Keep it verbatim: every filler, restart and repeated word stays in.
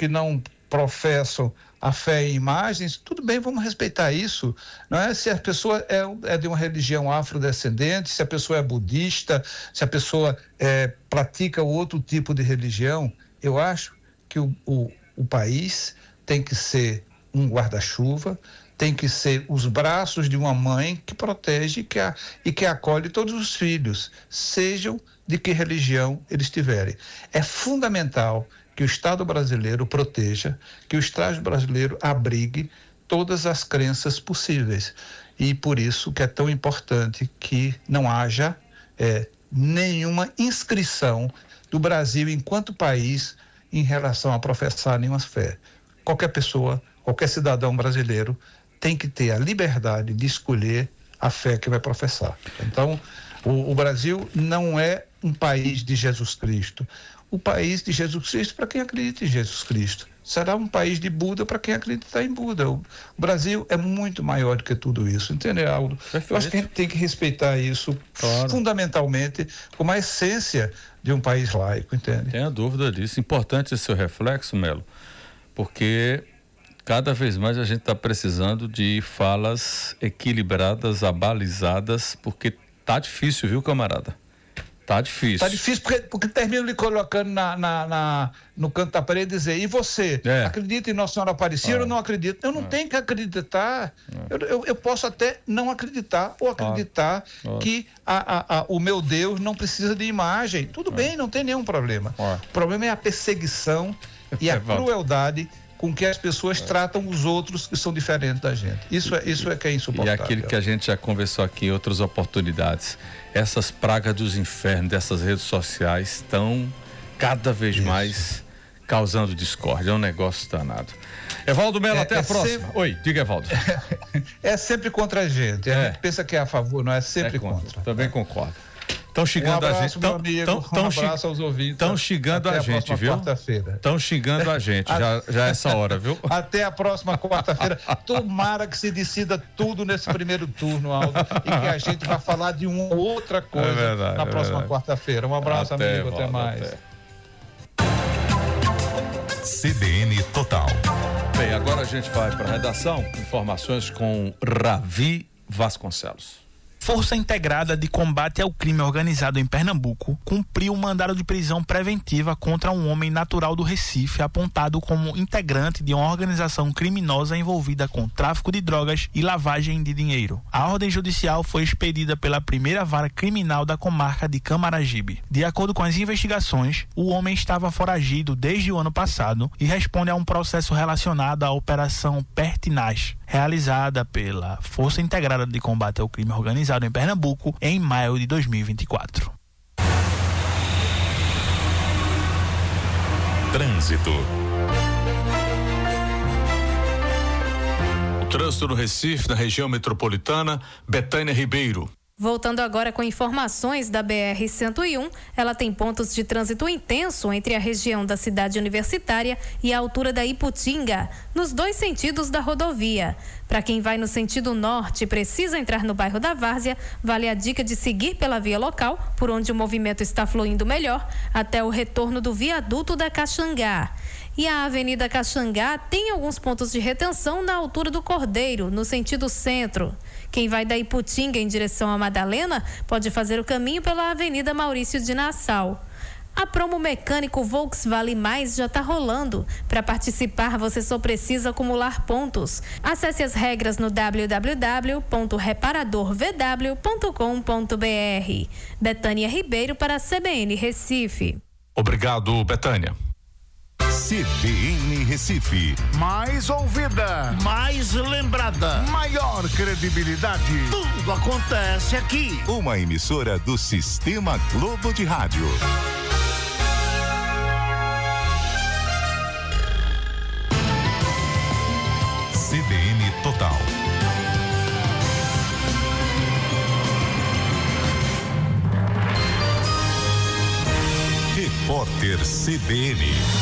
que não professam a fé em imagens, tudo bem, vamos respeitar isso, não é? Se a pessoa é, é de uma religião afrodescendente, se a pessoa é budista, se a pessoa é, pratica outro tipo de religião, eu acho que o, o, o país tem que ser um guarda-chuva, tem que ser os braços de uma mãe que protege que a, e que acolhe todos os filhos, sejam de que religião eles tiverem. É fundamental que o Estado brasileiro proteja, que o Estado brasileiro abrigue todas as crenças possíveis. E por isso que é tão importante que não haja é, nenhuma inscrição do Brasil enquanto país em relação a professar nenhuma fé. Qualquer pessoa, qualquer cidadão brasileiro tem que ter a liberdade de escolher a fé que vai professar. Então, o, o Brasil não é um país de Jesus Cristo. O país de Jesus Cristo para quem acredita em Jesus Cristo. Será um país de Buda para quem acredita em Buda. O Brasil é muito maior do que tudo isso, entendeu, Aldo? Perfeito. Eu acho que a gente tem que respeitar isso, claro, fundamentalmente, como a essência de um país laico, entende? Não tenha dúvida disso. Importante esse seu reflexo, Melo, porque cada vez mais a gente está precisando de falas equilibradas, abalizadas, porque tá difícil, viu, camarada? Tá difícil. Tá difícil porque, porque termina lhe colocando na, na, na, no canto da parede e dizer, e você? É. Acredita em Nossa Senhora Aparecida ah. ou não acredita? Eu não ah. tenho que acreditar. Ah. Eu, eu, eu posso até não acreditar ou acreditar ah. que a, a, a, o meu Deus não precisa de imagem. Tudo ah. bem, não tem nenhum problema. Ah. O problema é a perseguição e a crueldade com que as pessoas é. tratam os outros que são diferentes da gente. Isso é, isso é que é insuportável. E aquilo que a gente já conversou aqui em outras oportunidades, essas pragas dos infernos dessas redes sociais estão cada vez isso. mais causando discórdia. É um negócio danado. Evaldo Melo, é, até é a próxima. Sempre... Oi, diga, Evaldo. É sempre contra a gente. A é. gente pensa que é a favor, não é sempre é contra. contra. Também concordo. Estão xingando um abraço, a gente. Tão, amigo, tão, um tão abraço aos ouvintes. Estão xingando a, a gente, viu? Estão xingando a gente, já, já é essa hora, viu? Até a próxima quarta-feira. Tomara que se decida tudo nesse primeiro turno, Aldo, e que a gente vai falar de uma outra coisa é verdade, na é próxima quarta-feira. Um abraço, até, amigo, até mais. Até. C B N Total. Bem, agora a gente vai para a redação. Informações com Ravi Vasconcelos. Força Integrada de Combate ao Crime Organizado em Pernambuco cumpriu um mandado de prisão preventiva contra um homem natural do Recife, apontado como integrante de uma organização criminosa envolvida com tráfico de drogas e lavagem de dinheiro. A ordem judicial foi expedida pela primeira vara criminal da comarca de Camaragibe. De acordo com as investigações, o homem estava foragido desde o ano passado e responde a um processo relacionado à Operação Pertinaz, realizada pela Força Integrada de Combate ao Crime Organizado em Pernambuco em maio de dois mil e vinte e quatro. Trânsito. O trânsito no Recife, na região metropolitana, Betânia Ribeiro. Voltando agora com informações da B R cento e um, ela tem pontos de trânsito intenso entre a região da cidade universitária e a altura da Iputinga, nos dois sentidos da rodovia. Para quem vai no sentido norte e precisa entrar no bairro da Várzea, vale a dica de seguir pela via local, por onde o movimento está fluindo melhor, até o retorno do viaduto da Caxangá. E a Avenida Caxangá tem alguns pontos de retenção na altura do Cordeiro, no sentido centro. Quem vai da Iputinga em direção a Madalena pode fazer o caminho pela Avenida Maurício de Nassau. A promo mecânico Volks Vale Mais já está rolando. Para participar, você só precisa acumular pontos. Acesse as regras no w w w ponto reparador v w ponto com ponto b r. Betânia Ribeiro para a C B N Recife. Obrigado, Betânia. C B N Recife. Mais ouvida, mais lembrada, maior credibilidade. Tudo acontece aqui. Uma emissora do Sistema Globo de Rádio. C B N Total. Repórter C B N.